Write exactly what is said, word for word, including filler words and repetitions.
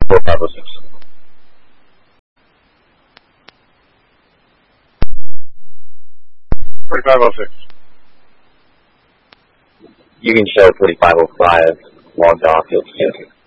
forty-five oh six. forty-five oh six. You can show forty-five oh five logged off. You'll see it.